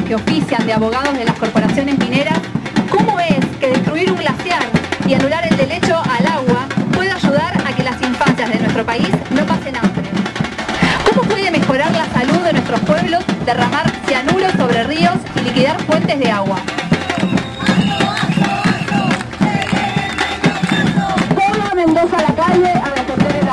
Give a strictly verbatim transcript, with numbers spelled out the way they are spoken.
que ofician de abogados de las corporaciones mineras, ¿cómo es que destruir un glaciar y anular el derecho al agua puede ayudar a que las infancias de nuestro país no pasen hambre? ¿Cómo puede mejorar la salud de nuestros pueblos derramar cianuro sobre ríos y liquidar fuentes de agua?